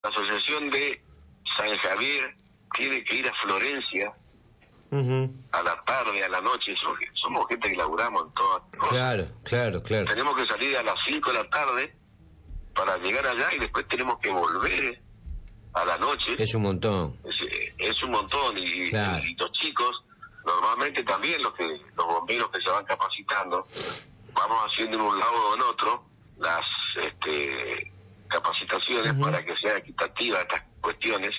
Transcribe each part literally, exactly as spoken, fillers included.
La asociación de San Javier tiene que ir a Florencia uh-huh. a la tarde, a la noche. Somos gente que laburamos en todas cosas. Claro, claro, claro. Tenemos que salir a las cinco de la tarde para llegar allá y después tenemos que volver a la noche. Es un montón. Es, es un montón. Y, claro. y los chicos, normalmente también los que los bomberos que se van capacitando, vamos haciendo en un lado o en otro las este, capacitaciones uh-huh. para que sea equitativa estas cuestiones.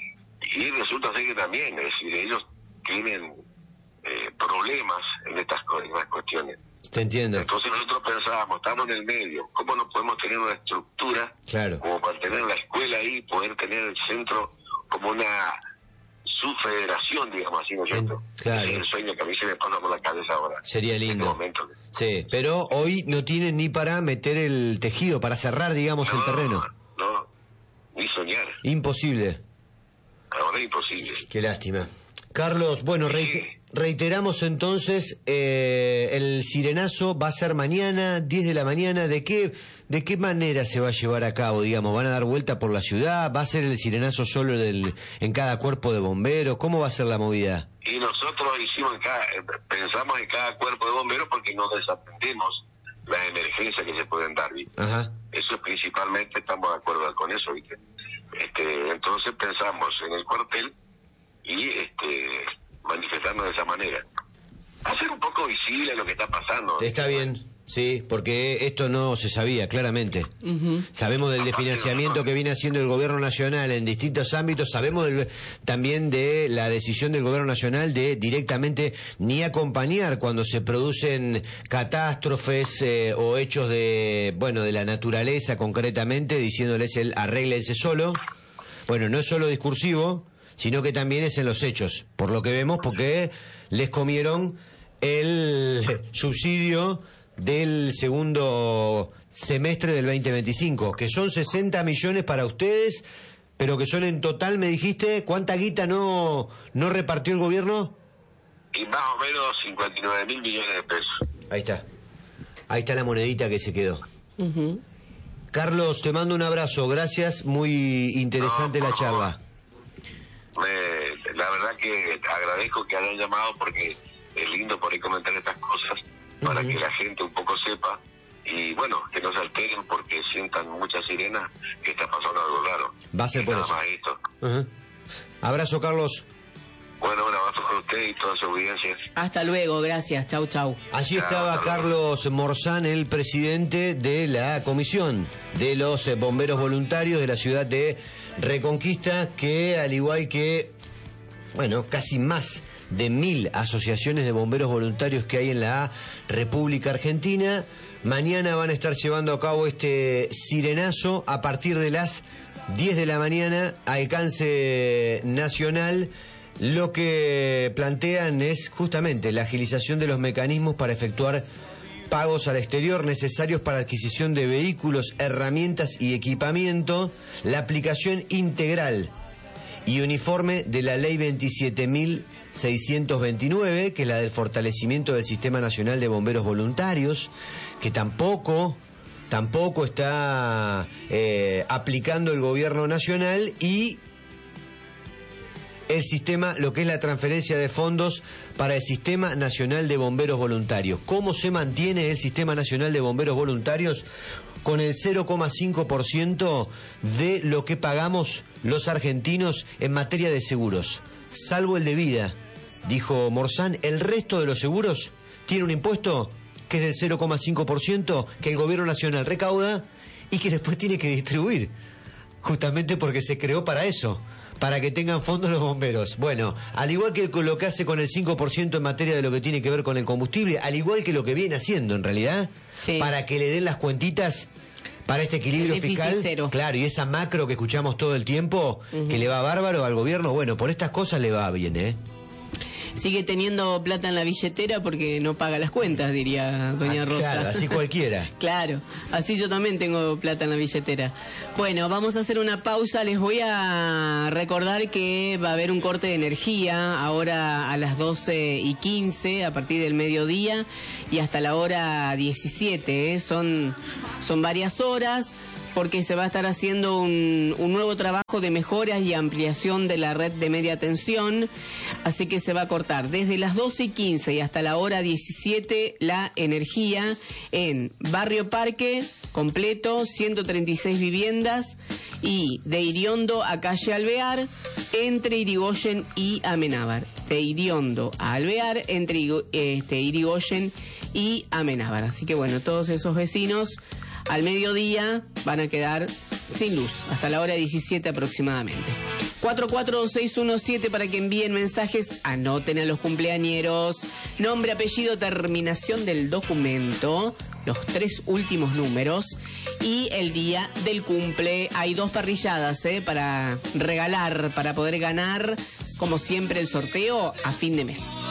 Y resulta ser que también, es decir, ellos tienen eh, problemas en estas, en estas cuestiones. Te entiendo. Entonces nosotros pensábamos, estamos en el medio, ¿cómo no podemos tener una estructura claro. como para tener la escuela ahí, poder tener el centro como una subfederación, digamos así, ¿no es cierto? Claro. Es el sueño que a mí se me pasa por la cabeza ahora. Sería lindo. En este momento. Sí, pero hoy no tienen ni para meter el tejido, para cerrar, digamos, no, el terreno. No, ni soñar. Imposible. Ahora es imposible. Qué lástima. Carlos, bueno, sí. reite- reiteramos entonces, eh, el sirenazo va a ser mañana, diez de la mañana. ¿De qué de qué manera se va a llevar a cabo, digamos? ¿Van a dar vuelta por la ciudad? ¿Va a ser el sirenazo solo del, en cada cuerpo de bomberos? ¿Cómo va a ser la movida? Y nosotros hicimos en cada, pensamos en cada cuerpo de bomberos porque no desatendemos las emergencias que se pueden dar, ¿viste? Ajá. Eso principalmente, estamos de acuerdo con eso, ¿viste? Este, entonces pensamos en el cuartel y este manifestarnos de esa manera. Hacer un poco visible lo que está pasando. Está bien, sí, porque esto no se sabía claramente. Uh-huh. Sabemos del desfinanciamiento que viene haciendo el gobierno nacional en distintos ámbitos, sabemos del, también de la decisión del gobierno nacional de directamente ni acompañar cuando se producen catástrofes eh, o hechos de, bueno, de la naturaleza concretamente, diciéndoles el arréglense solo. Bueno, no es solo discursivo, sino que también es en los hechos, por lo que vemos, porque les comieron el subsidio del segundo semestre del veinte veinticinco, que son sesenta millones para ustedes, pero que son en total, me dijiste, ¿cuánta guita no no repartió el gobierno? Y más o menos cincuenta y nueve mil millones de pesos. Ahí está, ahí está la monedita que se quedó. Uh-huh. Carlos, te mando un abrazo, gracias, muy interesante no, la charla. Me, la verdad que agradezco que hayan llamado porque es lindo por ahí comentar estas cosas para uh-huh. que la gente un poco sepa y bueno, que no se alteren porque sientan muchas sirenas que está pasando algo raro. Va a ser por eso. Uh-huh. Abrazo, Carlos. Bueno, un abrazo para usted y toda su audiencia. Hasta luego, gracias, chau chau. Allí estaba Carlos Morzán, el presidente de la comisión de los bomberos voluntarios de la ciudad de Reconquista, que al igual que, bueno, casi más de mil asociaciones de bomberos voluntarios que hay en la República Argentina, mañana van a estar llevando a cabo este sirenazo a partir de las diez de la mañana, alcance nacional. Lo que plantean es justamente la agilización de los mecanismos para efectuar pagos al exterior necesarios para adquisición de vehículos, herramientas y equipamiento, la aplicación integral y uniforme de la Ley veintisiete mil seiscientos veintinueve, que es la del fortalecimiento del Sistema Nacional de Bomberos Voluntarios, que tampoco, tampoco está eh, aplicando el gobierno nacional, y el sistema, lo que es la transferencia de fondos para el Sistema Nacional de Bomberos Voluntarios. ¿Cómo se mantiene el Sistema Nacional de Bomberos Voluntarios? Con el cero coma cinco por ciento de lo que pagamos los argentinos en materia de seguros, salvo el de vida, dijo Morzán. El resto de los seguros tiene un impuesto que es del cero coma cinco por ciento que el gobierno nacional recauda y que después tiene que distribuir, justamente porque se creó para eso, para que tengan fondos los bomberos. Bueno, al igual que lo que hace con el cinco por ciento en materia de lo que tiene que ver con el combustible, al igual que lo que viene haciendo en realidad, sí, para que le den las cuentitas para este equilibrio fiscal. Cero. Claro, y esa macro que escuchamos todo el tiempo, uh-huh, que le va bárbaro al gobierno, bueno, por estas cosas le va bien, ¿eh? Sigue teniendo plata en la billetera porque no paga las cuentas, diría doña ah, Rosa. Claro, así cualquiera. Claro, así yo también tengo plata en la billetera. Bueno, vamos a hacer una pausa. Les voy a recordar que va a haber un corte de energía ahora a las doce y quince, a partir del mediodía y hasta la hora diecisiete, ¿eh? Son, son varias horas. porque se va a estar haciendo un, un nuevo trabajo de mejoras y ampliación de la red de media tensión, así que se va a cortar desde las doce y quince y hasta la hora diecisiete la energía en Barrio Parque, completo, ciento treinta y seis viviendas, y de Iriondo a calle Alvear, entre Irigoyen y Amenábar. De Iriondo a Alvear, entre este, Irigoyen y Amenábar. Así que bueno, todos esos vecinos al mediodía van a quedar sin luz, hasta la hora diecisiete aproximadamente. cuatro cuatro dos seis uno siete para que envíen mensajes, anoten a los cumpleañeros, nombre, apellido, terminación del documento, los tres últimos números y el día del cumple. Hay dos parrilladas ¿eh? para regalar, para poder ganar, como siempre, el sorteo a fin de mes.